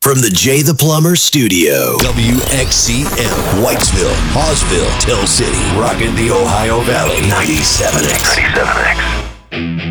from the Jay the Plumber studio. WXCM, Whitesville, Hawesville, Tell City, rockin' the Ohio Valley, 97X. 97X.